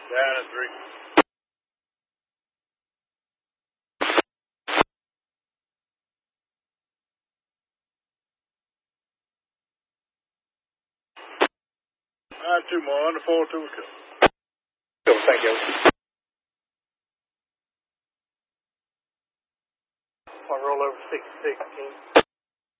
Down at 3. Two more, under 4 to kill. Cool, thank you. I'll roll over 66, King.